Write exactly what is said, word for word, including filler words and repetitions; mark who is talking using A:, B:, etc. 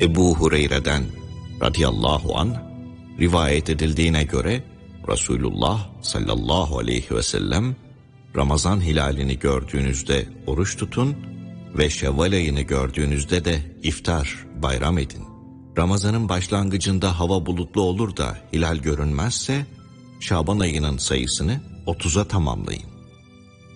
A: Ebu Hureyre'den radıyallahu anh rivayet edildiğine göre Resulullah sallallahu aleyhi ve sellem Ramazan hilalini gördüğünüzde oruç tutun ve Şevval ayını gördüğünüzde de iftar, bayram edin. Ramazanın başlangıcında hava bulutlu olur da hilal görünmezse Şaban ayının sayısını otuza tamamlayın.